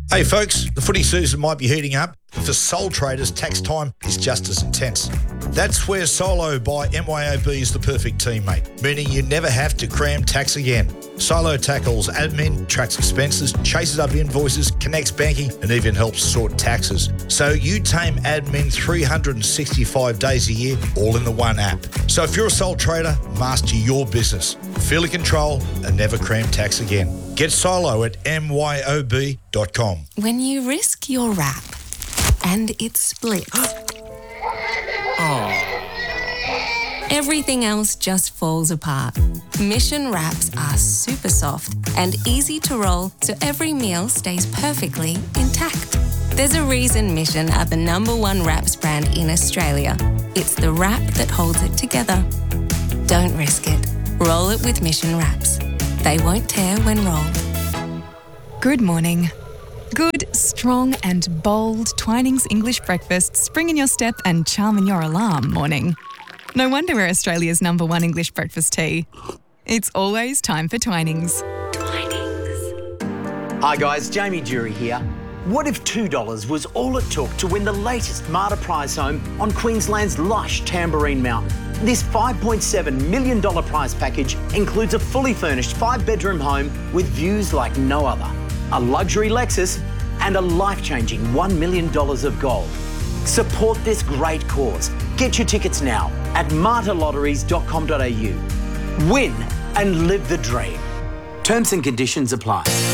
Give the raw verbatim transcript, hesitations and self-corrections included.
Hey folks, the footy season might be heating up, but for sole traders, tax time is just as intense. That's where Solo by M Y O B is the perfect teammate, meaning you never have to cram tax again. Solo tackles admin, tracks expenses, chases up invoices, connects banking, and even helps sort taxes. So you tame admin three hundred sixty-five days a year, all in the one app. So if you're a sole trader, master your business. Feel in control and never cram tax again. Get Solo at M Y O B dot com. When you risk your wrap and it splits, Oh. everything else just falls apart. Mission wraps are super soft and easy to roll so every meal stays perfectly intact. There's a reason Mission are the number one wraps brand in Australia. It's the wrap that holds it together. Don't risk it. Roll it with Mission wraps. They won't tear when rolled. Good morning. Good, strong and bold Twinings English breakfast spring in your step and charm in your alarm morning. No wonder we're Australia's number one English breakfast tea. It's always time for Twinings. Twinings. Hi guys, Jamie Jury here. What if two dollars was all it took to win the latest Marta prize home on Queensland's lush Tamborine Mountain? This five point seven million dollars prize package includes a fully furnished five-bedroom home with views like no other, a luxury Lexus, and a life-changing one million dollars of gold. Support this great cause. Get your tickets now at marta lotteries dot com dot a u. Win and live the dream. Terms and conditions apply.